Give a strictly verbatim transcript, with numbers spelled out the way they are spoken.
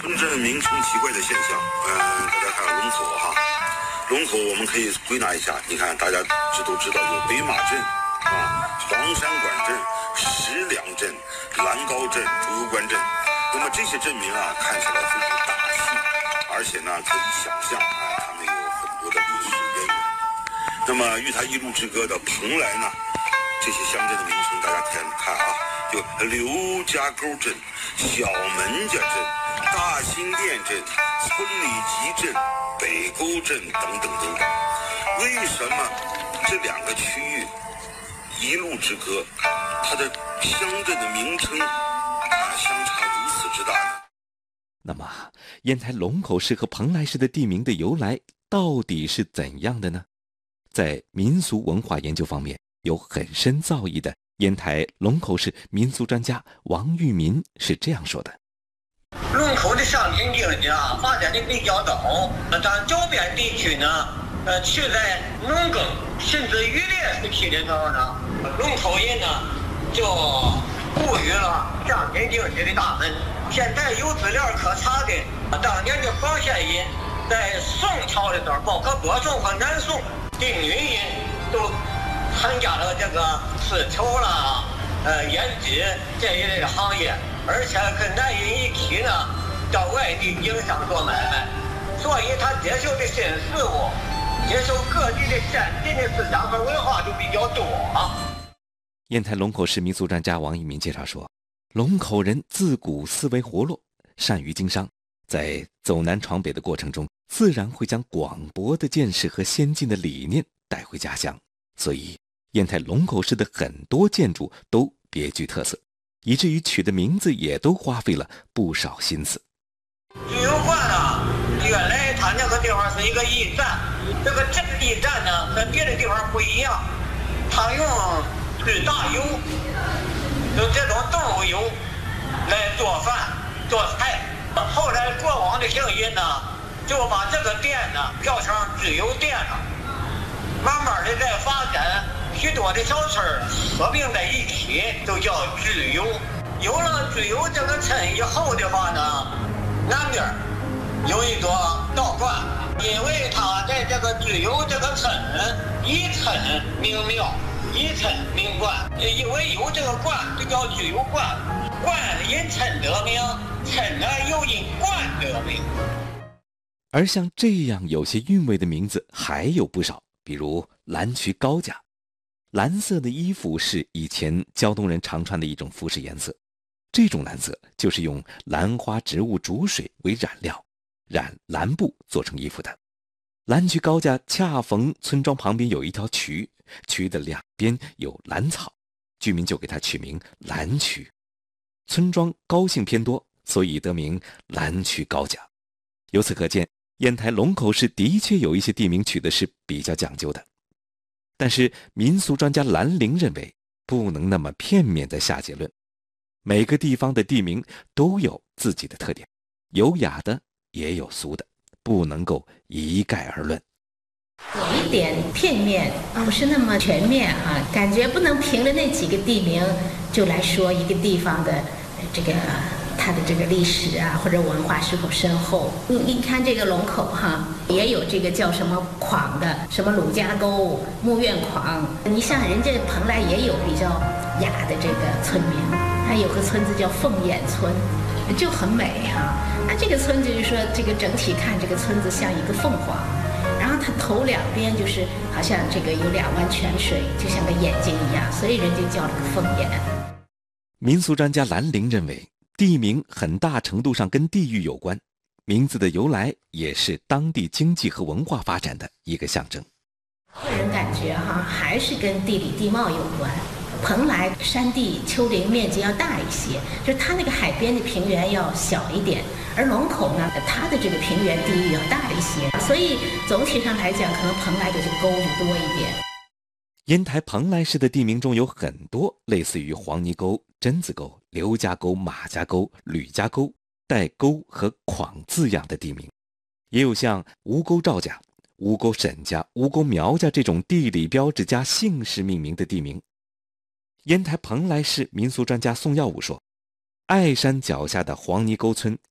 村镇名称奇怪的现象，嗯、呃，大家看龙口哈，龙口我们可以归纳一下，你看大家知都知道有北马镇啊、黄山管镇、石梁镇、蓝高镇、竹游关镇，那么这些镇名啊看起来非常大气，而且呢可以想象啊，他们有很多的历史渊源。那么玉台一路之歌的蓬莱呢，这些乡镇的名称大家看看啊，有刘家沟镇、小门家镇、大兴店镇、村里集镇、北沟镇等等等等。为什么这两个区域一路之隔，它的乡镇的名称啊相差如此之大呢？ 那么烟台龙口市和蓬莱市的地名的由来到底是怎样的呢？在民俗文化研究方面有很深造诣的烟台龙口市民俗专家王玉民是这样说的： 龙口的商品经济啊发展的比较早，但周边地区呢，呃，却在农耕甚至渔猎时期的时候呢，龙口人呢就步入了商品经济的大门。现在有资料可查的，当年的黄县人在宋朝的时候，包括北宋和南宋的女人都参加了这个丝绸啦、呃胭脂这一类的行业，而且跟男人一起呢到外地经商做买卖，所以他接受的新事物、接受各地的先进的思想和文化就比较多。 烟台龙口市民俗专家王一民介绍说，龙口人自古思维活络，善于经商，在走南闯北的过程中，自然会将广博的见识和先进的理念带回家乡，所以烟台龙口市的很多建筑都别具特色，以至于取的名字也都花费了不少心思。 旅游馆啊，原来它那个地方是一个驿站，这个这个驿站呢跟别的地方不一样，它用自大油，用这种动物油来做饭做菜。后来国王的姓尹呢，就把这个店呢叫成自由店了，慢慢的在发展，许多的小村合并在一起，都叫自由。有了自由这个村以后的话呢，南边有一座道观，因为他在这个自由这个村以村名庙，以村名观，因为有这个观就叫自由观，观因村得名，村呢又因观得名。 而像这样有些韵味的名字还有不少，比如蓝渠高家。蓝色的衣服是以前胶东人常穿的一种服饰颜色，这种蓝色就是用兰花植物煮水为染料，染蓝布做成衣服的。蓝渠高家恰逢村庄旁边有一条渠，渠的两边有兰草，居民就给它取名蓝渠。村庄高姓偏多，所以得名蓝渠高家。由此可见，烟台龙口市的确有一些地名取的是比较讲究的。但是民俗专家兰陵认为，不能那么片面地下结论，每个地方的地名都有自己的特点，有雅的也有俗的，不能够一概而论。 有一点片面，不是那么全面啊，感觉不能凭着那几个地名就来说一个地方的这个它的这个历史啊或者文化是否深厚。你你看这个龙口哈，也有这个叫什么框的，什么鲁家沟、木院框。你像人家蓬莱也有比较雅的这个村名，还有个村子叫凤眼村，就很美哈。那这个村子就是说，这个整体看这个村子像一个凤凰。然后它头两边就是好像这个有两湾泉水，就像个眼睛一样，所以人家叫了个凤眼。 民俗专家兰陵认为，地名很大程度上跟地域有关，名字的由来也是当地经济和文化发展的一个象征。 个人感觉哈，还是跟地理地貌有关。蓬莱山地丘陵面积要大一些，就是它那个海边的平原要小一点，而龙口呢，它的这个平原地域要大一些，所以总体上来讲，可能蓬莱的这沟就多一点。 烟台蓬莱市的地名中有很多类似于黄泥沟、榛子沟、刘家沟、马家沟、吕家沟带沟和框字样的地名，也有像吴沟赵家、吴沟沈家、吴沟苗家这种地理标志加姓氏命名的地名。烟台蓬莱市民俗专家宋耀武说，爱山脚下的黄泥沟村